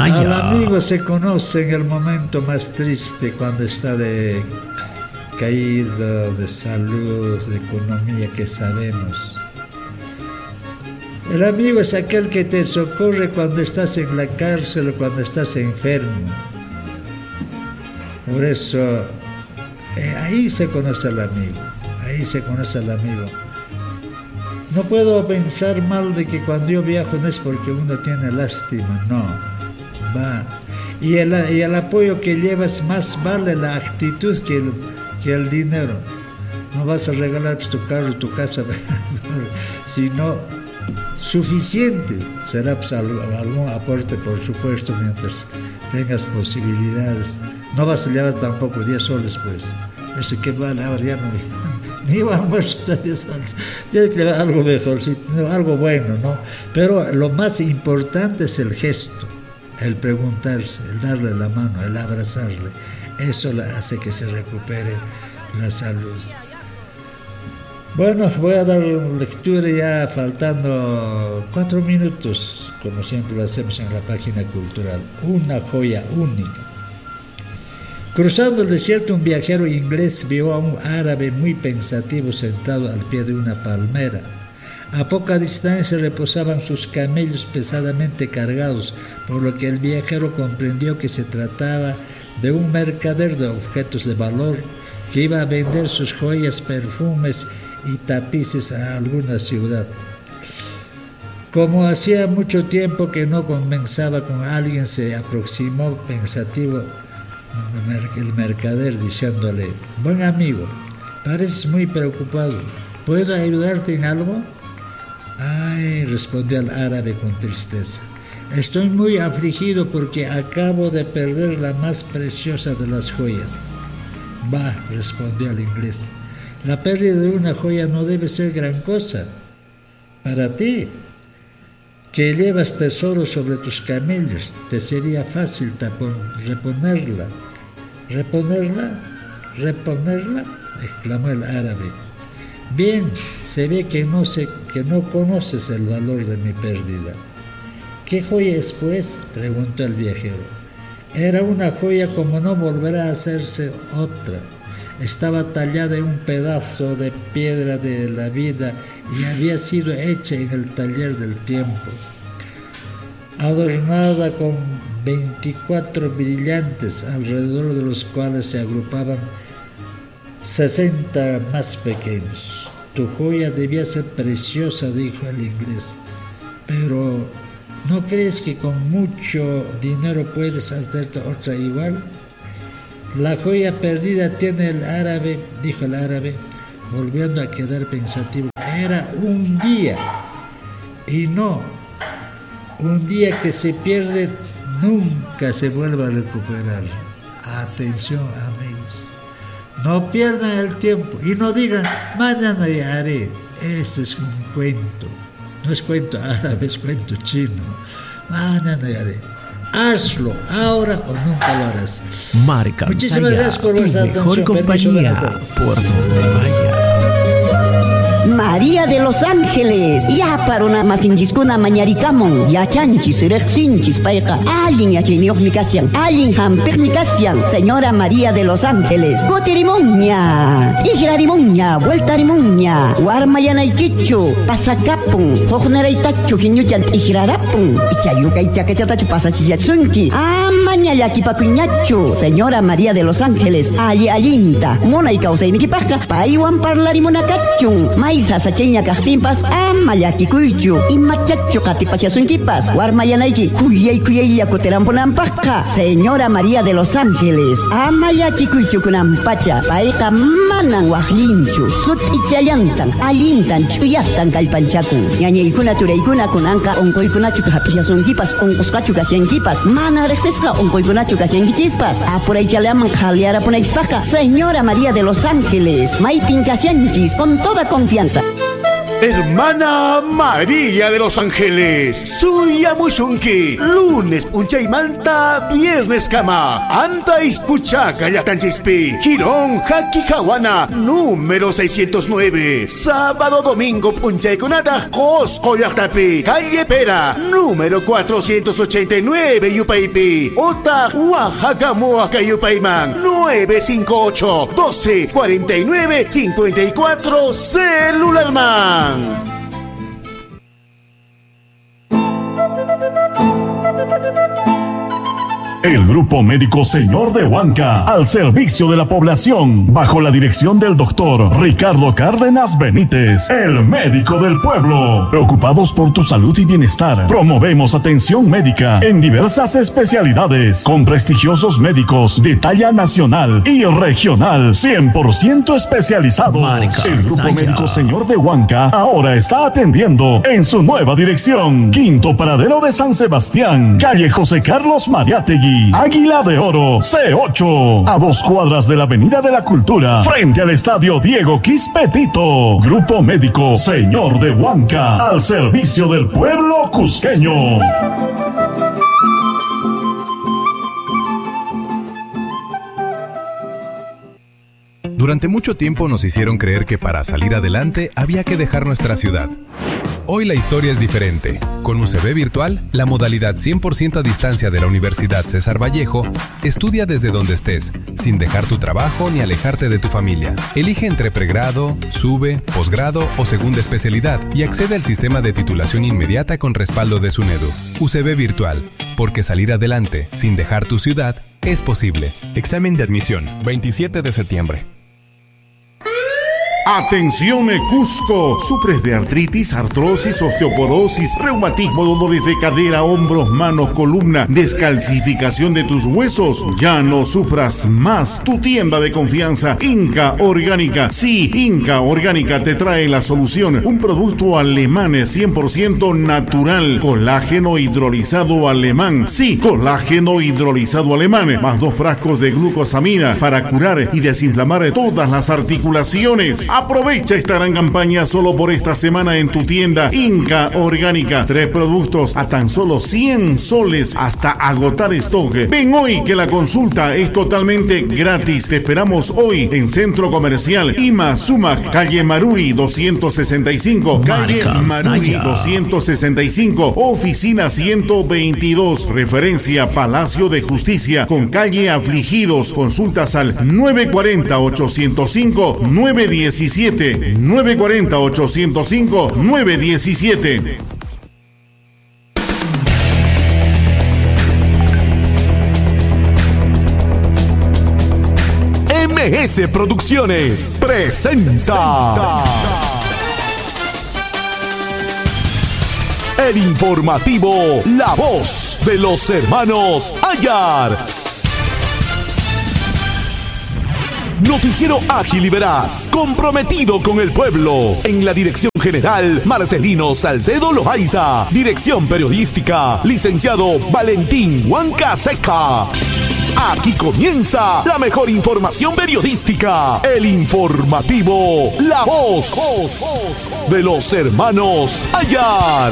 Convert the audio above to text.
Al amigo se conoce en el momento más triste, cuando está de caído, de salud, de economía, que sabemos. El amigo es aquel que te socorre cuando estás en la cárcel o cuando estás enfermo. Por eso, ahí se conoce al amigo, ahí se conoce al amigo. No puedo pensar mal de que cuando yo viajo no es porque uno tiene lástima, no, va. Y el apoyo que llevas más vale la actitud que el dinero. No vas a regalar tu carro y tu casa, sino suficiente. Será pues algún aporte, por supuesto, mientras tengas posibilidades. No vas a llevar tampoco 10 soles, pues. Eso que vale, ahora ya no. Ni vamos a 10 soles. Tienes que llevar algo mejor, algo bueno, ¿no? Pero lo más importante es el gesto, el preguntarse, el darle la mano, el abrazarle. Eso hace que se recupere la salud. Bueno, voy a dar lectura ya faltando 4 minutos, como siempre lo hacemos en la página cultural. Una joya única. Cruzando el desierto, un viajero inglés vio a un árabe muy pensativo sentado al pie de una palmera. A poca distancia reposaban sus camellos pesadamente cargados, por lo que el viajero comprendió que se trataba de un mercader de objetos de valor que iba a vender sus joyas, perfumes y tapices a alguna ciudad. Como hacía mucho tiempo que no conversaba con alguien, se aproximó pensativo el mercader diciéndole: buen amigo, pareces muy preocupado, ¿puedo ayudarte en algo? Ay, respondió el árabe con tristeza, estoy muy afligido porque acabo de perder la más preciosa de las joyas. Bah, respondió el inglés, la pérdida de una joya no debe ser gran cosa. Para ti, que llevas tesoro sobre tus camellos, te sería fácil reponerla. ¿Reponerla? Exclamó el árabe. Bien, se ve que no conoces el valor de mi pérdida. ¿Qué joya es, pues?, preguntó el viajero. Era una joya como no volverá a hacerse otra. Estaba tallada en un pedazo de piedra de la vida y había sido hecha en el taller del tiempo, adornada con 24 brillantes, alrededor de los cuales se agrupaban 60 más pequeños. Tu joya debía ser preciosa, dijo el inglés, pero ¿no crees que con mucho dinero puedes hacerte otra igual? La joya perdida tiene el árabe, dijo el árabe, volviendo a quedar pensativo. Era un día, y no, un día que se pierde nunca se vuelve a recuperar. Atención, amigos, no pierdan el tiempo y no digan mañana ya haré. Este es un cuento, no es cuento árabe, es cuento chino. Mañana ya haré. Hazlo ahora o nunca lo harás. Marca Saya, tu mejor compañía por donde vaya. María de los Ángeles, ya para una masinchiskuna mañaricamon, ya chanchis, rexinchis, paika, alguien ya chinioch mi casian, alguien hampir mi casian, señora María de los Ángeles, goterimoña, igrarimoña, vueltarimoña, guarmayanaikichu, pasacapun, hojneraitachu, kinyuchan, igrarapun, ichayuka, ichakachatachu, pasachiyatsunki, amaña yakipacuñachu, señora María de los Ángeles, alinta, mona y causa iniquipaka, paiwan parlarimonacachun, maisa sacheña kahtimpas amayakikuychu imachachu katipasyasunkipas warmayanaiki kuyay yakuterampunampaqqa señora María de los Ángeles amayakikuychu kunampacha payqa manan waqllinchu sut ichayantan alintan chuyaqtan kallpanchakun ñañaykuna turaykuna kunanqa unquykunachu hapishyasunkipas unqusqachu kasyankipas mana riqsisqa unquykunachu kasyankichispas apuraychalaman qhalyarapunaykispaqa señora María de los Ángeles maypin kasyanchis con toda confianza. Hermana María de los Ángeles, Suya Mushunki, lunes Unchay Manta, viernes Kama, Anta Ispuchaca Yacanchispi, Girón Jaquicahuana, número 609, sábado domingo Unchay Conata, Cosco Yactapi, calle Pera, número 489 Yupaipi, Ota Oaxaca Moaca Yupaiman, 958 12 49 54 Celularman. El Grupo Médico Señor de Huanca, al servicio de la población, bajo la dirección del doctor Ricardo Cárdenas Benítez, el médico del pueblo. Preocupados por tu salud y bienestar, promovemos atención médica en diversas especialidades, con prestigiosos médicos de talla nacional y regional, 100% especializados. El Grupo Médico Señor de Huanca ahora está atendiendo en su nueva dirección, Quinto Paradero de San Sebastián, calle José Carlos Mariátegui, Águila de Oro, C8, a 2 cuadras de la Avenida de la Cultura, frente al Estadio Diego Quispetito. Grupo Médico Señor de Huanca, al servicio del pueblo cusqueño. Durante mucho tiempo nos hicieron creer que para salir adelante había que dejar nuestra ciudad. Hoy la historia es diferente. Con UCB Virtual, la modalidad 100% a distancia de la Universidad César Vallejo, estudia desde donde estés, sin dejar tu trabajo ni alejarte de tu familia. Elige entre pregrado, sube, posgrado o segunda especialidad y accede al sistema de titulación inmediata con respaldo de SUNEDU. UCB Virtual, porque salir adelante sin dejar tu ciudad es posible. Examen de admisión, 27 de septiembre. Atención Cusco, sufres de artritis, artrosis, osteoporosis, reumatismo, dolores de cadera, hombros, manos, columna, descalcificación de tus huesos. Ya no sufras más. Tu tienda de confianza, Inca Orgánica. Sí, Inca Orgánica te trae la solución. Un producto alemán 100% natural. Colágeno hidrolizado alemán. Sí, colágeno hidrolizado alemán. Más 2 frascos de glucosamina para curar y desinflamar todas las articulaciones. Aprovecha esta gran campaña solo por esta semana en tu tienda Inca Orgánica. 3 productos a tan solo 100 soles hasta agotar stock. Ven hoy que la consulta es totalmente gratis. Te esperamos hoy en Centro Comercial Ima Sumac, calle Maruri 265, calle Maruri 265, oficina 122, referencia Palacio de Justicia con calle Afligidos. Consultas al 940-805-917. 940-805-917. MS Producciones presenta el informativo La Voz de los Hermanos Ayar. Noticiero ágil y veraz, comprometido con el pueblo. En la dirección general, Marcelino Salcedo Loaiza. Dirección periodística, licenciado Valentín Huancaseca. Aquí comienza la mejor información periodística. El informativo La Voz de los Hermanos Ayar.